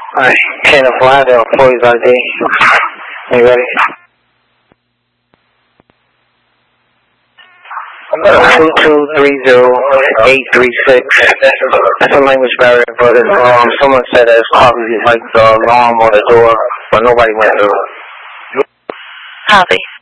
Alright, Channel 5, the employees ID. Are you ready? 2230836. That's a language barrier, but someone said it's probably like the alarm on the door, but nobody went through. Copy.